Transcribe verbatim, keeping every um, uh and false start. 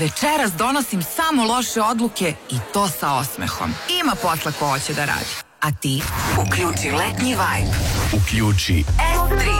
Večeras donosim samo loše odluke i to sa osmehom. Ima posla ko hoće da radi. A ti? Uključi letnji vibe. Uključi S tri.